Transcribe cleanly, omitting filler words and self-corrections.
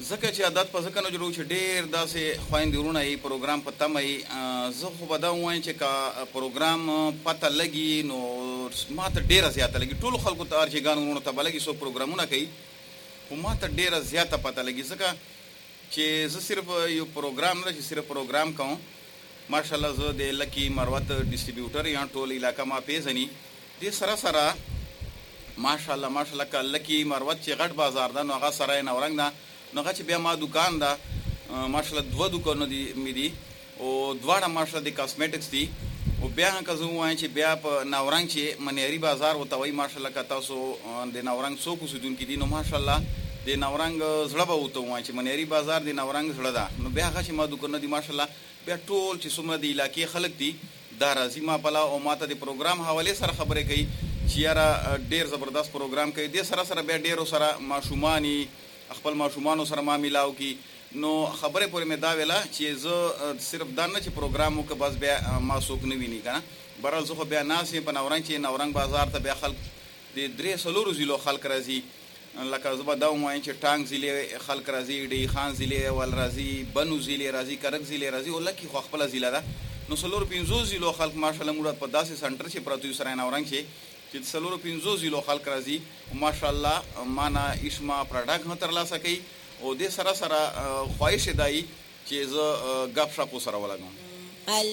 ځکه چې عادت په ځکه نه جوړو چې ډېر داسې خویندې وروڼه یې پروګرام په تمه یې. زه خو به دا ووایم چې که پروګرام پته لګي نو ما ته ډېره زیاته لګي. ټولو خلکو ته ارجګانو وروڼو ته به لګي څوک پروګرامونه کوي، خو ما ته ډېره زیاته پته لګي ځکه چې زه صرف یو پروګرام نه چې صرف پروګرام کوم. ماشاءالله زه د لکی مروت ډسټریبیوټر یا ټول علاقه ما پیژني. دې سره سره ماشاءالله که لکی مروت چې غټ بازار ده نو هغه سرای نورنګ ده، نو هغه چې بیا ما دکان ده ماشاءالله 2 دکانونه دي مې دي او دواړه ماشاءالله د کاسمیټکس دي. او بیا که زه ووایم چې بیا په نورنګ چې منیري بازار ورته وایي ماشاءالله که تاسو د نورنګ څوک اوسېدونکي دي نو ماشاءالله د نورنګ زړه به ورته ووایم چې منیري بازار د نورنګ زړه ده. نو بیا هغه چې ما دکانونه دي ماشاءالله بیا ټول چې څومره د علاقې خلک دي دا راځي ما پلا او ما ته د پروګرام حوالې سره خبرې کوي چې یاره ډېر زبردست پروګرام کوي. دې سره سره بیا ډېرو سره ماشوماني خپل ماشومانو سره ما میلاو کی. نو خبرې پورې مې دا ویله چې زه صرف دا نه چې پروګرام وکړه بس بیا ما څوک نه ویني که نه. برحال زه خو بیا ناست یم په نورنګ چې نورنګ بازار ته بیا خلک د 3-4 ضلعو خلک راځي. لکه زه به دا ووایم چې ټانګ ضلع خلک راځي، ډی خان ضلع ول راځي، بنو ضلع راځي، کرک ضلع راځي او لکي خو خپله ضلع ده. نو 4-5 ضلعو خلک ماشاءالله موږ په داسې سنټر چې پراته یو سرای نورنګ چې 4-5 ضلعو خلک راځي ماشاءالله ما نه اشما پروډکټ هم ترلاسه کوي. او دې سره سره خواهش یې دا وي چې زه ګپ شپ ورسره ولګوم.